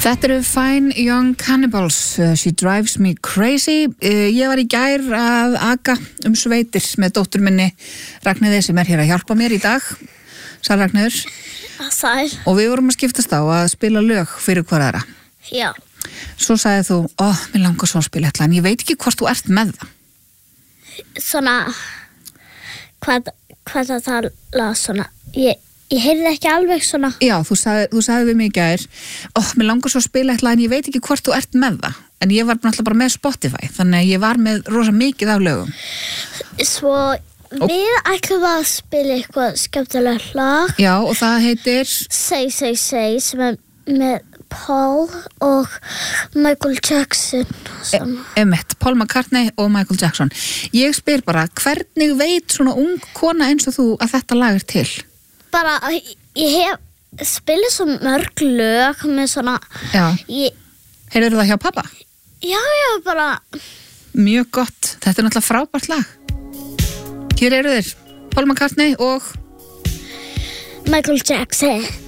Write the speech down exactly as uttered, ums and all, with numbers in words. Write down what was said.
Þetta eru Fine Young Cannibals, uh, She Drives Me Crazy. Uh, ég var í gær að aka um sveitir með dóttur minni Ragnheiði sem er hér að hjálpa mér í dag. Sæl Ragnheiður. Sæl. Og við vorum að skiptast á að spila lög fyrir hver aðra. Já. Svo sagði þú, ó, mér langar svo að spila eitthvað, en ég veit ekki hvort þú ert með það. Svona, hvað, hvað það tala svona, ég... Ég heyrði ekki alveg svona. Já, þú sagði, þú sagði við mig í gær, ó, mér langar svo að spila eitthvað en ég veit ekki hvort þú ert með það. En ég var náttúrulega bara með Spotify, þannig að ég var með rosa mikið af lögum. Svo við ætlum að spila eitthvað skemmtilega lag. Já, og það heitir... Say, say, say, sem er með Paul og Michael Jackson. E Emmett, Paul McCartney og Michael Jackson. Ég spyr bara, hvernig veit svona ung kona eins og þú að þetta lag er til? Bara, ég hef spilið svo mörg lög með svona... Já, ég... heyrður það hjá pappa? Já, já, bara... Mjög gott, þetta er náttúrulega frábært lag. Hér eru þeir, Paul McCartney og... Michael Jackson.